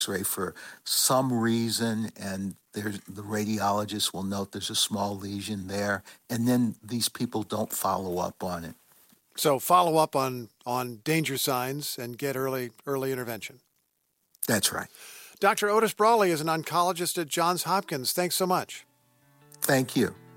X-ray for some reason, and the radiologist will note there's a small lesion there, and then these people don't follow up on it. So follow up on danger signs and get early intervention. That's right. Dr. Otis Brawley is an oncologist at Johns Hopkins. Thanks so much. Thank you.